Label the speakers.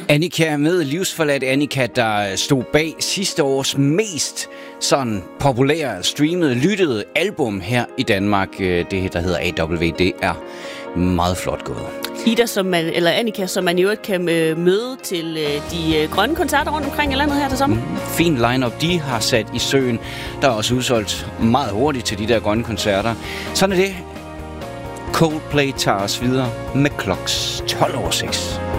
Speaker 1: Annika med Livsforladt Annika, der stod bag sidste års mest sådan populære, streamede, lyttede album her i Danmark. Det, der hedder AW, det er meget flot gået.
Speaker 2: Annika, som man jo ikke kan møde til de grønne koncerter rundt omkring i landet her til sommer.
Speaker 1: Fin line-up, de har sat i søen. Der er også udsolgt meget hurtigt til de der grønne koncerter. Sådan er det. Coldplay tager os videre med kloks 12:06.